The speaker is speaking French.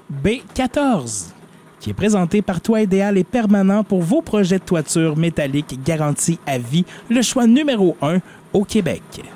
B14, qui est présenté par Toit Idéal et permanent pour vos projets de toiture métallique garantis à vie, le choix numéro 1 au Québec.